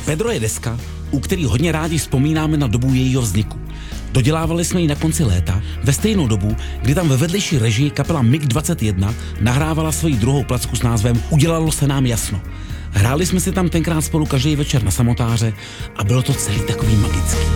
Pedro je deska, u který hodně rádi vzpomínáme na dobu jejího vzniku. Dodělávali jsme ji na konci léta, ve stejnou dobu, kdy tam ve vedlejší režii kapela MiG-21 nahrávala svoji druhou placku s názvem Udělalo se nám jasno. Hráli jsme si tam tenkrát spolu každý večer na samotáře a bylo to celý takový magický.